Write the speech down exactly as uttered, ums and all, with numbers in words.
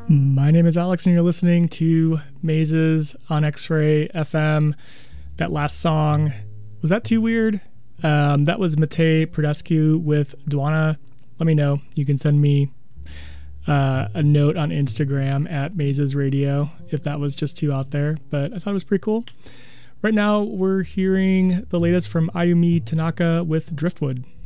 My name is Alex, and you're listening to Mazes on X-Ray F M. That last song, was that too weird? Um, that was Matei Prodescu with Dwana. Let me know. You can send me uh, a note on Instagram at Mazes Radio if that was just too out there, but I thought it was pretty cool. Right now, we're hearing the latest from Ayumi Tanaka with Driftwood.